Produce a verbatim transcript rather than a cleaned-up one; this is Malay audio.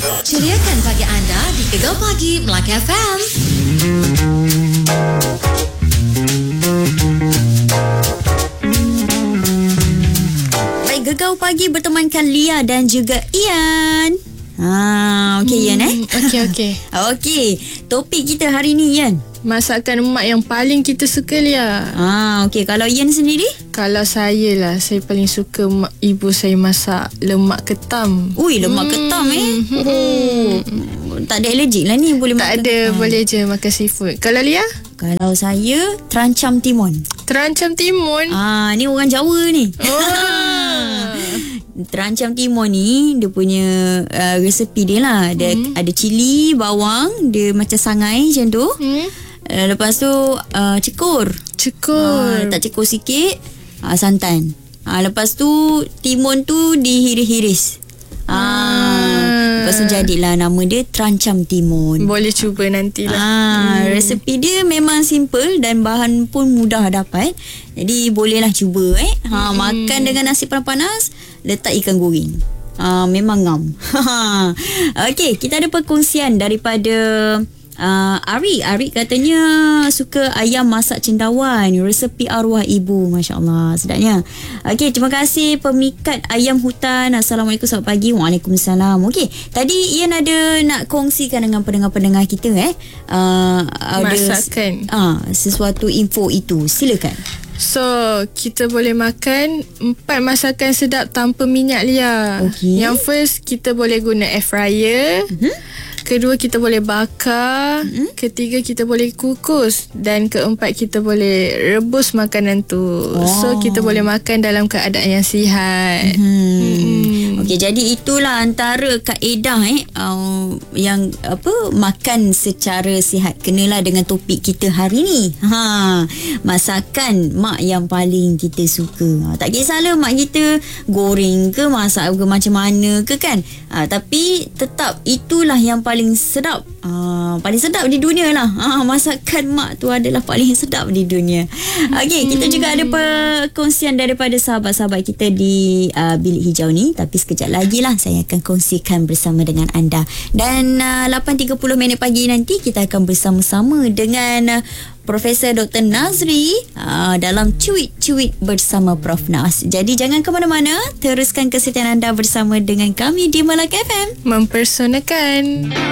Ceriakan pagi anda di Gegar Pagi Melaka F M. Baik, Gegar Pagi bertemankan Lia dan juga Ian. Ha, okey Ian eh. Okey okey. Okey, topik kita hari ni Ian. Masakan emak yang paling kita suka, Lia. Ah, okey, kalau Ian sendiri? Kalau saya lah, saya paling suka mak, ibu saya masak lemak ketam. Ui, lemak hmm. ketam eh. Oh. Tak ada allergic lah ni, boleh Tak makan ada, ketam. boleh je makan seafood. Kalau Lia? Kalau saya, terancam timun. Terancam timun. Ah, ni orang Jawa ni. Oh. Terancam timun ni dia punya uh, resepi dia lah. Dia hmm. ada cili, bawang, dia macam sangai macam tu. Hmm. Uh, lepas tu uh, cekur. Cekur. Uh, letak cekur sikit, uh, santan. Uh, lepas tu timun tu dihiris-hiris. Ah, uh, lepas tu jadilah nama dia terancam timun. Boleh cuba nantilah. Ah, hmm. Resepi dia memang simple dan bahan pun mudah dapat. Jadi bolehlah cuba eh. Ha, hmm. Makan dengan nasi panas-panas, letak ikan goreng. Ah, memang ngam. Okey, kita ada perkongsian daripada uh, Ari. Ari katanya suka ayam masak cendawan, resepi arwah ibu. Masya-Allah, sedapnya. Okey, terima kasih pemikat ayam hutan. Assalamualaikum, selamat pagi. Waalaikumsalam. Okey, tadi Ian ada nak kongsikan dengan pendengar-pendengar kita eh. Uh, Masakan. Ah, uh, sesuatu info itu. Silakan. So, kita boleh makan empat masakan sedap tanpa minyak, Lia. Okay. Yang first, kita boleh guna air fryer. Uh-huh. Kedua, kita boleh bakar. Uh-huh. Ketiga, kita boleh kukus. Dan keempat, kita boleh rebus makanan tu. Oh. So, kita boleh makan dalam keadaan yang sihat. Uh-huh. Hmm. Okey, jadi itulah antara kaedah eh uh, yang apa makan secara sihat. Kenalah dengan topik kita hari ni. Ha, masakan mak yang paling kita suka. Ha, tak kisahlah mak kita goreng ke, masak ke macam mana ke kan. Ha, tapi tetap itulah yang paling sedap. Ha, paling sedap di dunia lah. Ha, masakan mak tu adalah paling sedap di dunia. Okey, kita juga ada perkongsian daripada sahabat-sahabat kita di uh, Bilik Hijau ni. Tapi sekejap lagi lah saya akan kongsikan bersama dengan anda. Dan uh, lapan tiga puluh minit pagi nanti kita akan bersama-sama dengan uh, Profesor Doktor Nazri uh, dalam Cuit-Cuit bersama Prof Nas. Jadi jangan ke mana-mana, teruskan kesetiaan anda bersama dengan kami di Melaka F M. Mempersonakan.